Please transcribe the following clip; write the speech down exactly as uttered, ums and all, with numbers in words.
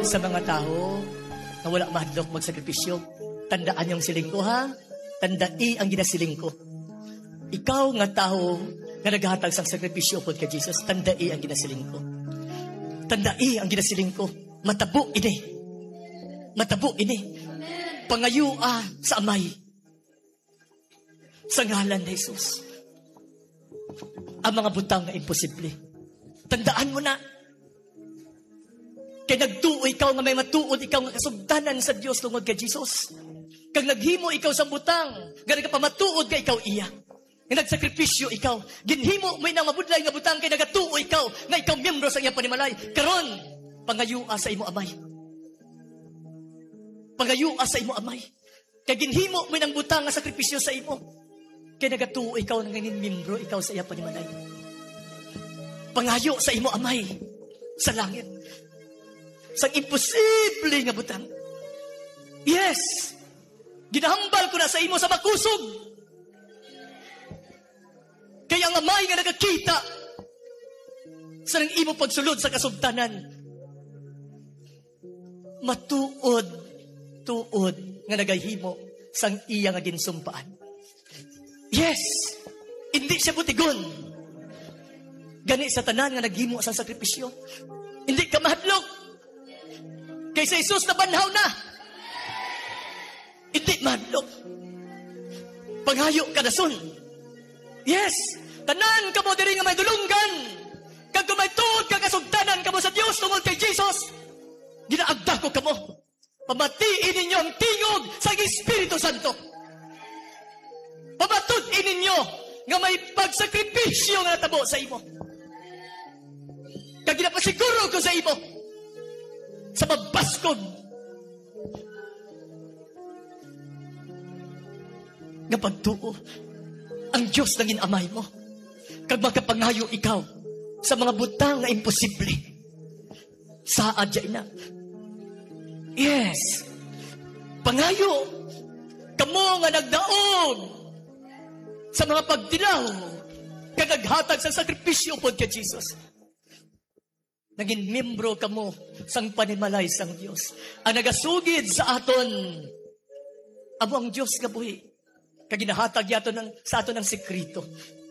sa mga tao na wala mahadlok magsakripisyo, tandaan yung siling ko, ha? Tandai ang ginasiling ko. Ikaw nga tao nga naghatag sang sakripisyo pod kay Jesus, tandai ang ginasiling ko. Tandai ang ginasiling ko. Matabo ini. Matabo ini. Pangayua sa amay. Sa ngalan ni Jesus. Ang mga butang na imposible. Tandaan mo na. Kaya nagtuo ikaw nga may matuod, ikaw nga kasugdanan sa Diyos tungod kay Jesus. Kag naghimo ikaw sa butang, gana ka pa matuod ka ikaw iya. Nga nagsakripisyo ikaw. Ginhimo mo inang mabudlay nga butang kay nagatuo ikaw, nga ikaw miyembro sa iyang panimalay. Karon, pangayua sa imo amay. Pangayua sa imo amay. Kaya ginhimo mo inang butang nga sakripisyo sa imo. Kaya nagatuo ikaw nga nin miyembro ikaw sa iyang panimalay. Pangayo sa imo amay sa langit. Sang imposible nga butang. Yes! Ginahambal ko na sa imo sa makusog. Kaya ang amay nga nagakita sa nang imo pagsulod sa kasugtanan. Matuod, tuod nga nagahimo sang iya nga ginsumpaan. Yes! Hindi siya butigon. Gani sa tanan nga naghimo sa sakripisyo. Hindi ka mahadlok. Kay sa Jesus na banhaw na. Hindi mahadlok. Panghayo ka na son. Yes! Tanan ka mo diri nga may dulunggan. Kag kung may tuod ka kasugdanan ka mo sa Dios tungod kay Jesus. Ginaagda ko ka mo. Pamatiin ninyo ang tingog sa Espiritu Santo. Pamatutin ninyo nga may pagsakripisyo nga natabo sa imo. Kag ginapasiguro ko sa imo sa mabaskog nga pagtuo ang Diyos nangin amay mo kag makapangayo ikaw sa mga butang nga imposible saad dyan na. Yes, pangayo kamo nga nagdaog sa mga pagdilaw kag naghatag sa sakripisyo pod kay Jesus. Naging membro kamo sang panimalay sang Dios. Ang nagasugid sa aton amo ang Dios nga buhi. Kag ginahatag yato ng sa aton ang sekreto.